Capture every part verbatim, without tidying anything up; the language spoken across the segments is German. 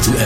aktuell.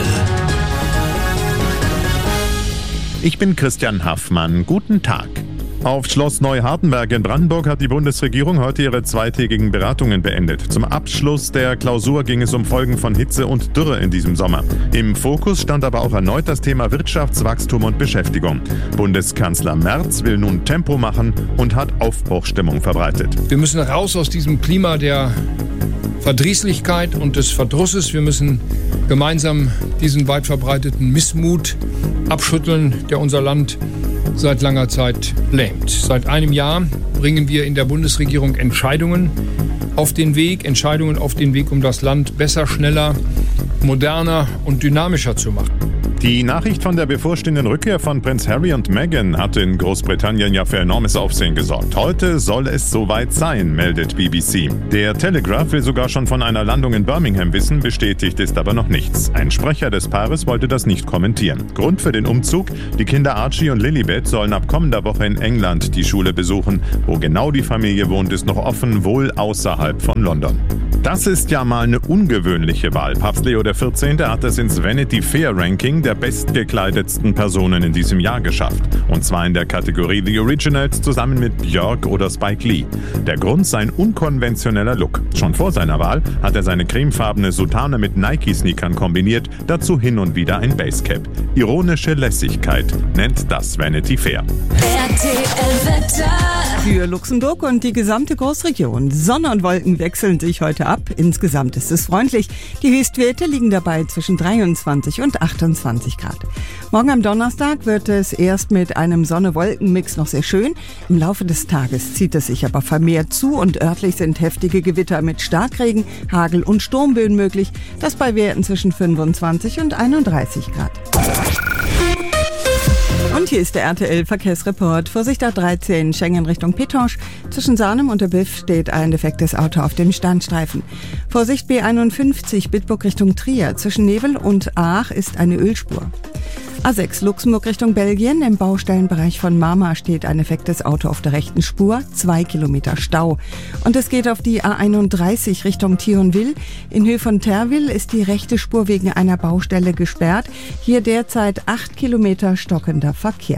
Ich bin Christian Haffmann. Guten Tag. Auf Schloss Neuhardenberg in Brandenburg hat die Bundesregierung heute ihre zweitägigen Beratungen beendet. Zum Abschluss der Klausur ging es um Folgen von Hitze und Dürre in diesem Sommer. Im Fokus stand aber auch erneut das Thema Wirtschaftswachstum und Beschäftigung. Bundeskanzler Merz will nun Tempo machen und hat Aufbruchsstimmung verbreitet. Wir müssen raus aus diesem Klima der Verdrießlichkeit und des Verdrusses. Wir müssen gemeinsam diesen weit verbreiteten Missmut abschütteln, der unser Land seit langer Zeit lähmt. Seit einem Jahr bringen wir in der Bundesregierung Entscheidungen auf den Weg, Entscheidungen auf den Weg, um das Land besser, schneller, moderner und dynamischer zu machen. Die Nachricht von der bevorstehenden Rückkehr von Prinz Harry und Meghan hat in Großbritannien ja für enormes Aufsehen gesorgt. Heute soll es soweit sein, meldet B B C. Der Telegraph will sogar schon von einer Landung in Birmingham wissen, bestätigt ist aber noch nichts. Ein Sprecher des Paares wollte das nicht kommentieren. Grund für den Umzug: die Kinder Archie und Lilibet sollen ab kommender Woche in England die Schule besuchen. Wo genau die Familie wohnt, ist noch offen, wohl außerhalb von London. Das ist ja mal eine ungewöhnliche Wahl. Papst Leo der vierzehnte hat es ins Vanity Fair Ranking der bestgekleidetsten Personen in diesem Jahr geschafft. Und zwar in der Kategorie The Originals zusammen mit Björk oder Spike Lee. Der Grund: sein unkonventioneller Look. Schon vor seiner Wahl hat er seine cremefarbene Soutane mit Nike-Sneakern kombiniert, dazu hin und wieder ein Basecap. Ironische Lässigkeit nennt das Vanity Fair. R T L-Wetter. Für Luxemburg und die gesamte Großregion. Sonne und Wolken wechseln sich heute ab. Insgesamt ist es freundlich. Die Höchstwerte liegen dabei zwischen dreiundzwanzig und achtundzwanzig Grad. Morgen am Donnerstag wird es erst mit einem Sonne-Wolken-Mix noch sehr schön. Im Laufe des Tages zieht es sich aber vermehrt zu und örtlich sind heftige Gewitter mit Starkregen, Hagel und Sturmböen möglich. Das bei Werten zwischen fünfundzwanzig und einunddreißig Grad. Und hier ist der R T L-Verkehrsreport. Vorsicht A dreizehn, Schengen Richtung Petange. Zwischen Sarnem und der Biff steht ein defektes Auto auf dem Standstreifen. Vorsicht B einundfünfzig, Bitburg Richtung Trier. Zwischen Nevel und Aach ist eine Ölspur. A sechs, Luxemburg Richtung Belgien. Im Baustellenbereich von Marmar steht ein defektes Auto auf der rechten Spur. Zwei Kilometer Stau. Und es geht auf die A einunddreißig Richtung Thionville. In Höhe von Terwil ist die rechte Spur wegen einer Baustelle gesperrt. Hier derzeit acht Kilometer stockender Verkehr.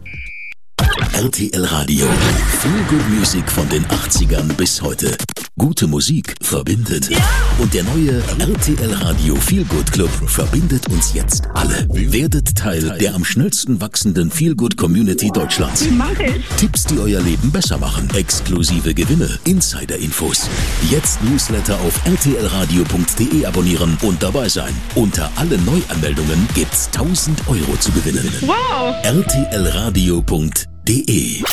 R T L Radio. Feel Good Music von den achtzigern bis heute. Gute Musik verbindet. Ja! Und der neue R T L Radio Feel Good Club verbindet uns jetzt alle. Werdet Teil der am schnellsten wachsenden Feel Good Community Deutschlands. Tipps, die euer Leben besser machen. Exklusive Gewinne. Insider-Infos. Jetzt Newsletter auf r t l radio punkt d e abonnieren und dabei sein. Unter alle Neuanmeldungen gibt's tausend Euro zu gewinnen. Wow! r t l radio punkt d e.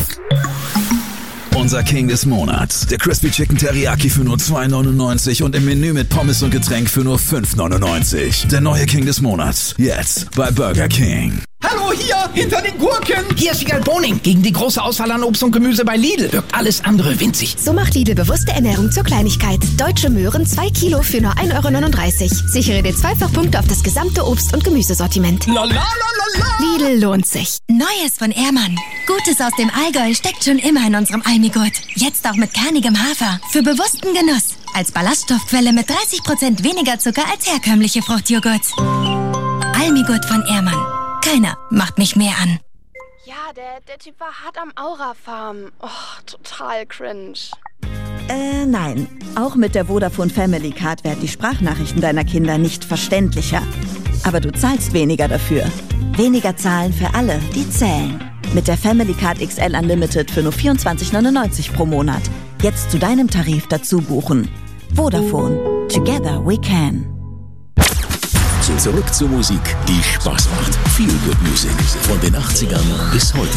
Unser King des Monats. Der Crispy Chicken Teriyaki für nur zwei neunundneunzig und im Menü mit Pommes und Getränk für nur fünf neunundneunzig. Der neue King des Monats. Jetzt bei Burger King. Hallo, hier, hinter den Gurken. Hier ist Wiegald Boning. Gegen die große Auswahl an Obst und Gemüse bei Lidl wirkt alles andere winzig. So macht Lidl bewusste Ernährung zur Kleinigkeit. Deutsche Möhren zwei Kilo für nur ein Euro neununddreißig. Sichere dir Zweifachpunkte auf das gesamte Obst- und Gemüsesortiment. La la la la la. Lidl lohnt sich. Neues von Ehrmann. Gutes aus dem Allgäu steckt schon immer in unserem Almigurt. Jetzt auch mit kernigem Hafer. Für bewussten Genuss. Als Ballaststoffquelle mit dreißig Prozent weniger Zucker als herkömmliche Fruchtjoghurts. Almigurt von Ehrmann. Keiner macht mich mehr an. Ja, der, der Typ war hart am Aura-Farm. Oh, total cringe. Äh, nein. Auch mit der Vodafone Family Card werden die Sprachnachrichten deiner Kinder nicht verständlicher. Aber du zahlst weniger dafür. Weniger zahlen für alle, die zählen. Mit der Family Card X L Unlimited für nur vierundzwanzig neunundneunzig pro Monat. Jetzt zu deinem Tarif dazu buchen. Vodafone. Together we can. Zurück zur Musik, die Spaß macht. Feel Good Music von den achtzigern bis heute.